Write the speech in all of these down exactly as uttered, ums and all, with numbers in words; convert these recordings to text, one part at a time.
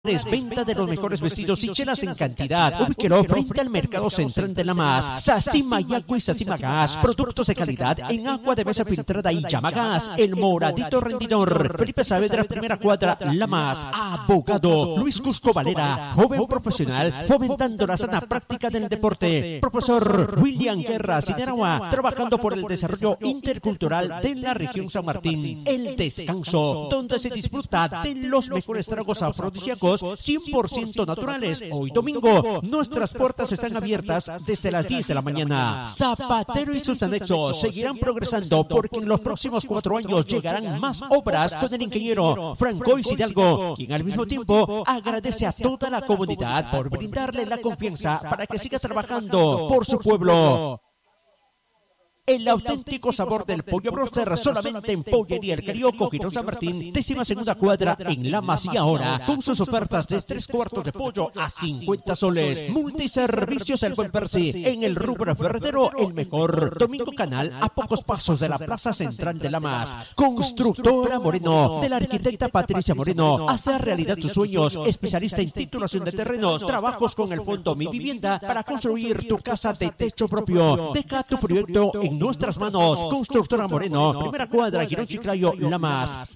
Venta de los mejores vestidos y chelas en cantidad. Ubíquelo frente al Mercado Central de La Mas. Sasima Yaco y Sasima Gas. Productos de calidad en agua de mesa filtrada y llama gas. El Moradito Rendidor. Felipe Saavedra, primera cuadra, La Mas. Abogado Luis Cusco Valera. Joven profesional fomentando la sana práctica del deporte. Profesor William Guerra Sideragua. Trabajando por el desarrollo intercultural de la región San Martín. El Descanso, donde se disfruta de los mejores tragos afrodisíacos cien por ciento naturales. Hoy domingo, nuestras puertas están abiertas desde las diez de la mañana. Zapatero y sus anexos seguirán progresando porque en los próximos cuatro años llegarán más obras con el ingeniero Francois Hidalgo, quien al mismo tiempo agradece a toda la comunidad por brindarle la confianza para que siga trabajando por su pueblo. El auténtico sabor del pollo broster solamente en Pollería El Carioco, Girón San Martín, décima segunda cuadra en La Mas. Y ahora, con sus ofertas de tres cuartos de pollo a cincuenta soles. Multiservicios El Buen Percy. En el rubro ferretero, el mejor. Domingo Canal, a pocos pasos de la Plaza Central de La Mas. Constructora Moreno, de la arquitecta Patricia Moreno. Hace realidad sus sueños. Especialista en titulación de terrenos. Trabajos con el Fondo Mi Vivienda para construir tu casa de techo propio. Deja tu proyecto en nuestras manos. Constructora Moreno, primera cuadra, Girón Chiclayo, La Mas.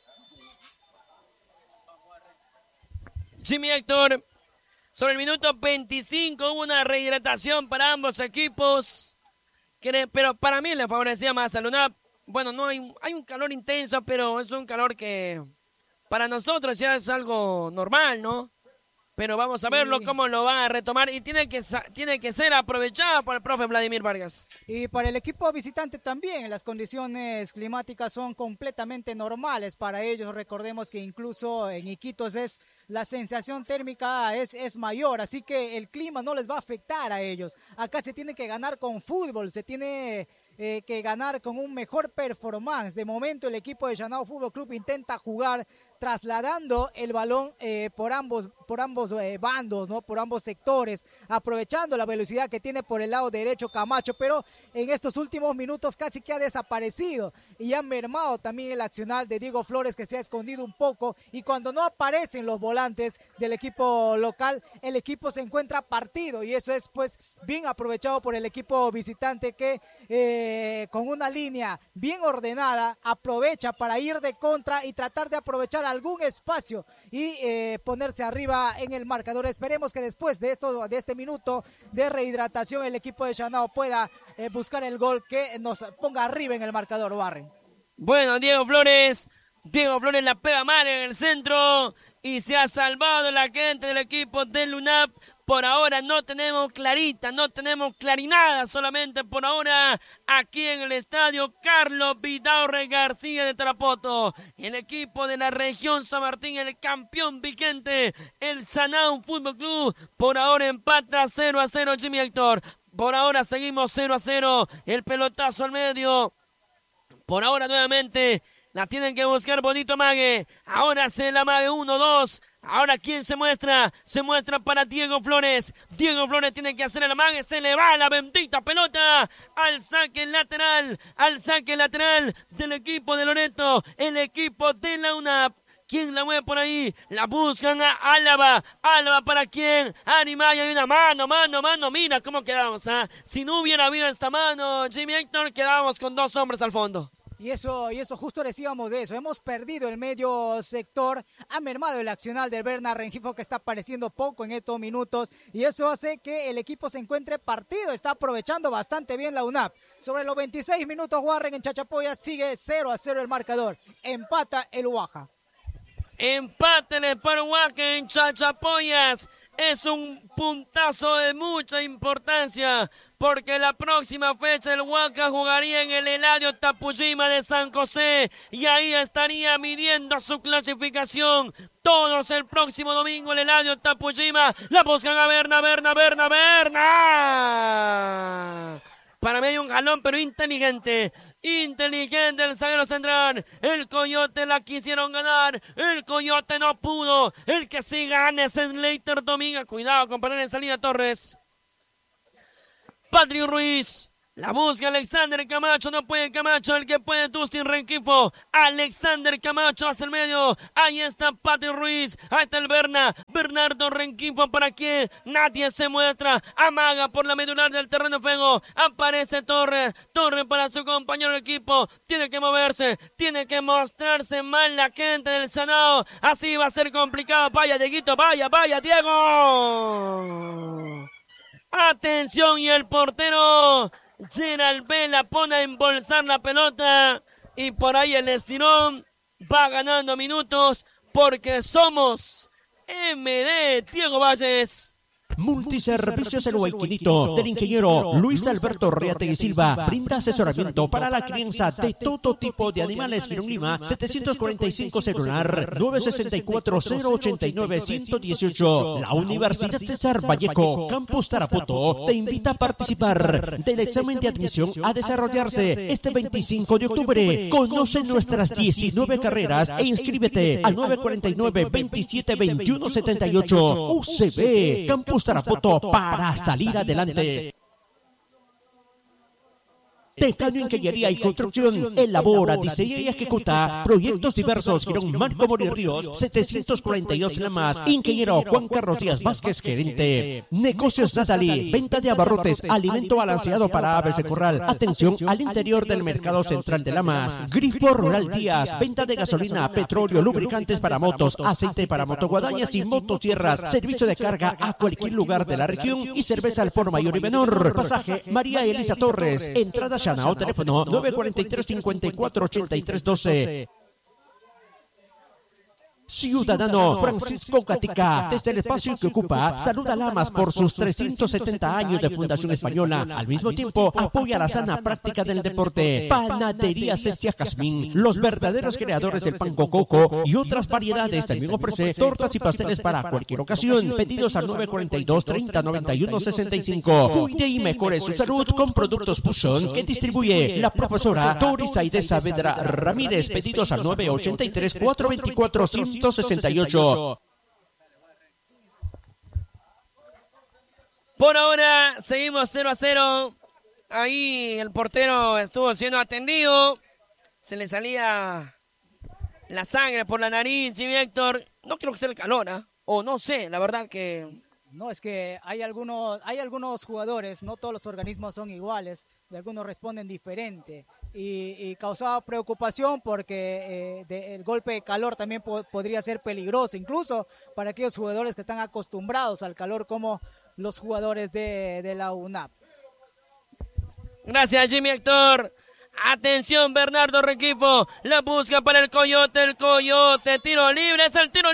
Jimmy Héctor, sobre el minuto veinticinco hubo una rehidratación para ambos equipos, que, pero para mí le favorecía más a Lunap. Bueno, no hay, hay un calor intenso, pero es un calor que para nosotros ya es algo normal, ¿no? Pero vamos a verlo, y cómo lo va a retomar, y tiene que, tiene que ser aprovechado por el profe Vladimir Vargas. Y para el equipo visitante también, las condiciones climáticas son completamente normales para ellos. Recordemos que incluso en Iquitos es la sensación térmica es, es mayor, así que el clima no les va a afectar a ellos. Acá se tiene que ganar con fútbol, se tiene eh, que ganar con un mejor performance. De momento el equipo de Chanao Fútbol Club intenta jugar trasladando el balón eh, por ambos, por ambos eh, bandos, ¿no? Por ambos sectores, aprovechando la velocidad que tiene por el lado derecho Camacho, pero en estos últimos minutos casi que ha desaparecido y ha mermado también el accionar de Diego Flores, que se ha escondido un poco, y cuando no aparecen los volantes del equipo local, el equipo se encuentra partido, y eso es pues bien aprovechado por el equipo visitante, que eh, con una línea bien ordenada aprovecha para ir de contra y tratar de aprovechar algún espacio y eh, ponerse arriba en el marcador. Esperemos que después de esto, de este minuto de rehidratación, el equipo de Chanao pueda eh, buscar el gol que nos ponga arriba en el marcador, Barren. Bueno, Diego Flores, Diego Flores la pega mal en el centro y se ha salvado la gente del equipo del Lunap. Por ahora no tenemos clarita, no tenemos clarinada, solamente por ahora aquí en el estadio Carlos Vidaurre García de Tarapoto. El equipo de la región San Martín, el campeón vigente, el Sanao Fútbol Club, por ahora empata cero a cero, Jimmy Héctor. Por ahora seguimos cero a cero, el pelotazo al medio. Por ahora nuevamente la tienen que buscar bonito Mague. Ahora se la Mague uno dos. Ahora, ¿quién se muestra? Se muestra para Diego Flores. Diego Flores tiene que hacer el amague. Se le va la bendita pelota al saque lateral. Al saque lateral del equipo de Loreto. El equipo de la UNAP. ¿Quién la mueve por ahí? La buscan a Álava. ¿Álava para quién? Animaya, hay una mano, mano, mano. Mira cómo quedamos, ¿ah? ¿eh? Si no hubiera habido esta mano, Jimmy Héctor, quedábamos con dos hombres al fondo. Y eso, y eso justo decíamos de eso, hemos perdido el medio sector, ha mermado el accional del Bernard Rengifo, que está apareciendo poco en estos minutos, y eso hace que el equipo se encuentre partido, está aprovechando bastante bien la UNAP. Sobre los veintiséis minutos, Warren en Chachapoyas sigue cero a cero el marcador, empata el Huaja. Empate para Huaca en Chachapoyas, es un puntazo de mucha importancia, porque la próxima fecha el Huaca jugaría en el Eladio Tapujima de San José y ahí estaría midiendo su clasificación. Todos el próximo domingo el Eladio Tapujima la buscan a Berna, Berna, Berna, Berna. Para mí hay un jalón pero inteligente. Inteligente el zaguero central. El Coyote la quisieron ganar. El Coyote no pudo. El que sí gana es el Leiter Domínguez. Cuidado con poner en salida Torres. Patrick Ruiz. La busca Alexander Camacho, no puede Camacho, el que puede Dustin Rengifo. Alexander Camacho hacia el medio, ahí está Pati Ruiz, ahí está el Berna, Bernardo Rengifo para que nadie se muestra, amaga por la medular del terreno fuego, aparece Torres, Torres para su compañero de equipo, tiene que moverse, tiene que mostrarse mal la gente del Sanao, así va a ser complicado, vaya Dieguito, vaya, vaya Diego. Atención y el portero Gerald Vela pone a embolsar la pelota y por ahí el estirón va ganando minutos porque somos M D Diego Valles. Multiservicios El Huayquinito del ingeniero Luis Alberto Reategui Silva brinda asesoramiento para la crianza de todo tipo de animales. Girón Lima, setecientos cuarenta y cinco celular nueve sesenta y cuatro, cero ochenta y nueve, ciento dieciocho. La Universidad César Vallejo, Campus Tarapoto, te invita a participar del examen de admisión a desarrollarse este veinticinco de octubre. Conoce nuestras diecinueve carreras e inscríbete al nueve cuarenta y nueve, veintisiete, veintiuno, setenta y ocho. U C B, Campus Tarapoto, para salir adelante. Tecano Ingeniería y Construcción elabora, diseña y ejecuta proyectos diversos. Girón Marco Mori Ríos, setecientos cuarenta y dos La Más. Ingeniero Juan Carlos Díaz Vázquez, gerente. Negocios Natalie, venta de abarrotes, alimento balanceado para aves de corral. Atención al interior del mercado central de La Más. Grifo Rural Díaz, venta de gasolina, petróleo, lubricantes para motos, aceite para motoguadañas y motosierras. Servicio de carga a cualquier lugar de la región y cerveza al por mayor y menor. Pasaje María Elisa Torres, entrada Chanao, teléfono nueve cuatro tres, cinco cuatro, ocho tres uno dos. Ciudadano Francisco Gatica, desde el espacio que ocupa, saluda a Lamas por sus trescientos setenta años de fundación española. Al mismo tiempo, apoya la sana práctica del deporte. Panadería Cestia Jazmín, los verdaderos creadores del pan coco y otras variedades. También ofrece tortas y pasteles para cualquier ocasión. Pedidos al nueve cuatro dos, treinta, noventa y uno, sesenta y cinco. Cuide y mejore su salud con productos Pushon que distribuye la profesora Doris Aide Saavedra Ramírez. Pedidos al nueve ochenta y tres, cuatrocientos veinticuatro, ciento sesenta y ocho. Por ahora seguimos cero a cero. Ahí el portero estuvo siendo atendido. Se le salía la sangre por la nariz, Jimmy Héctor. No creo que sea el calor, ¿eh? O no sé, la verdad que... No, es que hay algunos, hay algunos jugadores, no todos los organismos son iguales, y algunos responden diferente. Y, y causaba preocupación porque eh, de, el golpe de calor también po podría ser peligroso, incluso para aquellos jugadores que están acostumbrados al calor como los jugadores de, de la U N A P. Gracias, Jimmy Héctor. Atención, Bernardo Rengifo, la busca para el Coyote, el Coyote, tiro libre, es el tiro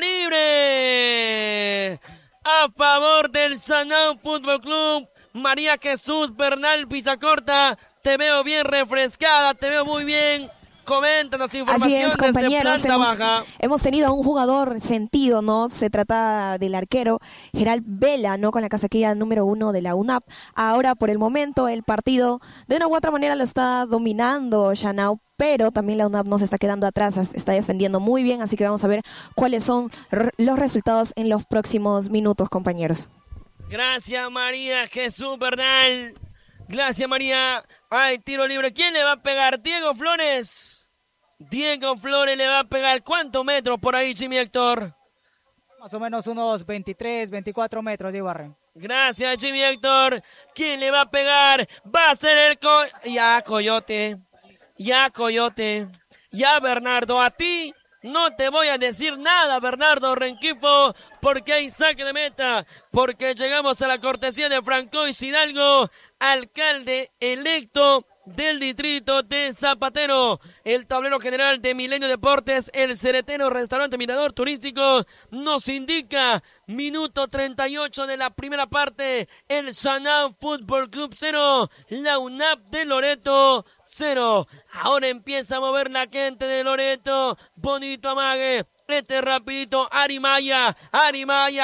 libre a favor del Sanao Fútbol Club. María Jesús Bernal Villacorta, te veo bien refrescada, te veo muy bien. Coméntanos informaciones. Así es, compañeros, de planta hemos, baja. hemos tenido a un jugador sentido, ¿no? Se trata del arquero Gerald Vela, ¿no? Con la casaquilla número uno de la U N A P. Ahora, por el momento, el partido de una u otra manera lo está dominando Chanao, pero también la U N A P no se está quedando atrás, está defendiendo muy bien, así que vamos a ver cuáles son los resultados en los próximos minutos, compañeros. Gracias, María Jesús Bernal. Gracias, María. Ay, tiro libre. ¿Quién le va a pegar? Diego Flores. Diego Flores le va a pegar. ¿Cuántos metros por ahí, Jimmy Héctor? Más o menos unos veintitrés, veinticuatro metros, Diego Barren. Gracias, Jimmy Héctor. ¿Quién le va a pegar? Va a ser el co... Ya, Coyote. Ya, Coyote. Ya, Bernardo. A ti no te voy a decir nada, Bernardo Rengifo, porque hay saque de meta, porque llegamos a la cortesía de Francois Hidalgo, alcalde electo del distrito de Zapatero. El tablero general de Milenio Deportes, el Ceretero Restaurante Mirador Turístico, nos indica minuto treinta y ocho de la primera parte, el Chanao Fútbol Club cero, la U N A P de Loreto cero. Ahora empieza a mover la gente de Loreto, bonito amague. Este rapidito, Arimaya, Arimaya,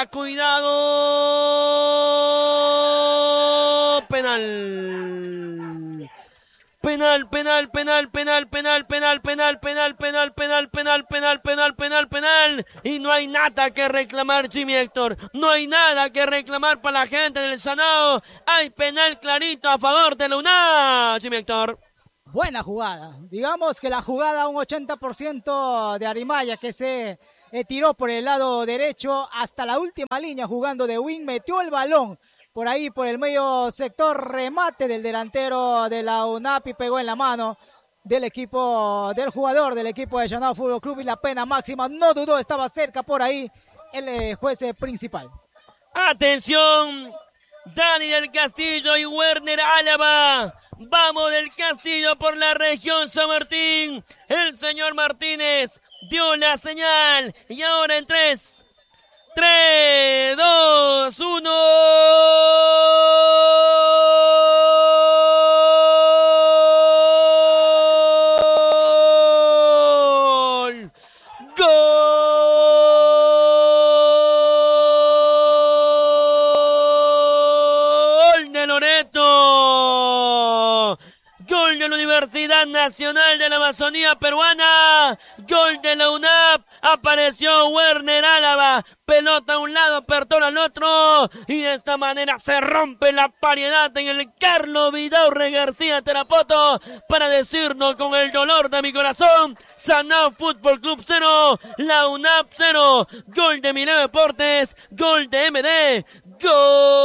cuidado, penal. Penal, penal, penal, penal, penal, penal, penal, penal, penal, penal, penal, penal, penal, penal, penal. Y no hay nada que reclamar, Jimmy Héctor. No hay nada que reclamar para la gente del Sanao. Hay penal clarito a favor de la U N A P, Jimmy Héctor. Buena jugada. Digamos que la jugada un ochenta por ciento de Arimaya que se eh, tiró por el lado derecho hasta la última línea jugando de wing. Metió el balón por ahí, por el medio sector, remate del delantero de la U N A P y pegó en la mano del equipo, del jugador del equipo de Sanao Fútbol Club y la pena máxima. No dudó, estaba cerca por ahí el eh, juez eh, principal. Atención, Dani del Castillo y Werner Álava. Vamos del Castillo por la región San Martín. El señor Martínez dio la señal y ahora en tres, tres, dos, uno. Universidad Nacional de la Amazonía Peruana, gol de la U N A P, apareció Werner Álava, pelota a un lado, apertura al otro, y de esta manera se rompe la paridad en el Carlos Vidaurre García Terapoto, para decirnos con el dolor de mi corazón, Sanao Fútbol Club cero, la U N A P cero, gol de Milenio Deportes, gol de M D, gol.